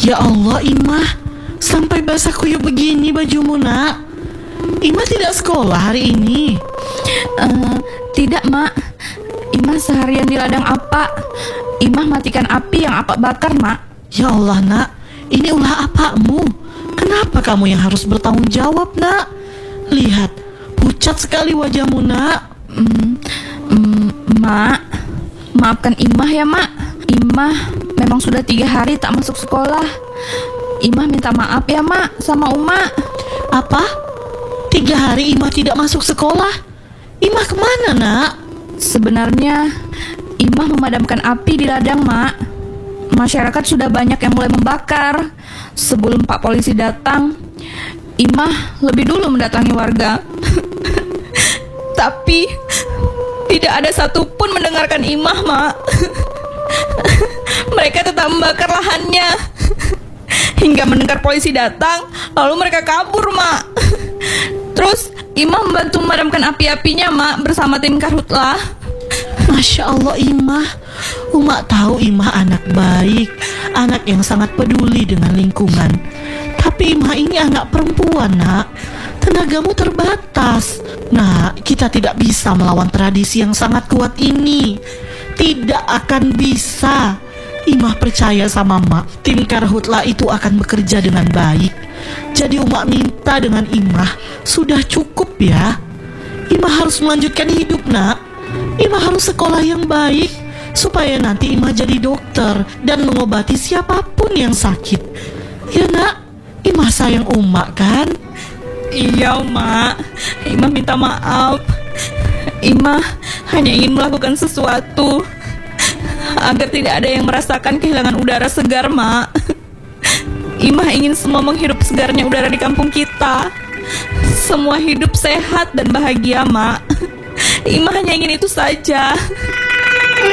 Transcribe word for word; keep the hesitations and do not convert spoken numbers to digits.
Ya Allah, Imah, sampai basah kuyup begini bajumu, nak. Imah tidak sekolah hari ini? Uh, tidak, Mak. Imah seharian di ladang apa. Imah matikan api yang apa bakar, Mak. Ya Allah, nak, ini ulah apamu? Kenapa kamu yang harus bertanggung jawab, nak? Lihat, pucat sekali wajahmu, nak. Hmm, hmm, Mak, maafkan Imah ya, Mak. Imah memang sudah tiga hari tak masuk sekolah. Imah minta maaf ya, Mak, sama Uma. Apa? Tiga hari Imah tidak masuk sekolah? Imah kemana, nak? Sebenarnya Imah memadamkan api di ladang, Mak. Masyarakat sudah banyak yang mulai membakar. Sebelum Pak Polisi datang, Imah lebih dulu mendatangi warga. Tapi tidak ada satupun mendengarkan Imah, Mak. Mereka tetap membakar lahannya. Hingga mendengar polisi datang, lalu mereka kabur, Mak. Terus Imah membantu memadamkan api-apinya, Mak, bersama tim Karhutlah. Masya Allah, Imah. Uma tahu Imah anak baik, anak yang sangat peduli dengan lingkungan. Tapi Imah ini anak perempuan, nak. Tenagamu terbatas. Nah, kita tidak bisa melawan tradisi yang sangat kuat ini. Tidak akan bisa. Imah percaya sama Mak, tim Karhutlah itu akan bekerja dengan baik. Jadi Uma minta dengan Imah, sudah cukup ya. Imah harus melanjutkan hidup, nak. Imah harus sekolah yang baik, supaya nanti Imah jadi dokter dan mengobati siapapun yang sakit. Ya, nak, Imah sayang Uma kan? Iya, Mak. Imah minta maaf. Imah hanya ingin melakukan sesuatu agar tidak ada yang merasakan kehilangan udara segar, Mak. Imah ingin semua menghirup segarnya udara di kampung kita. Semua hidup sehat dan bahagia, Mak. Imah hanya ingin itu saja.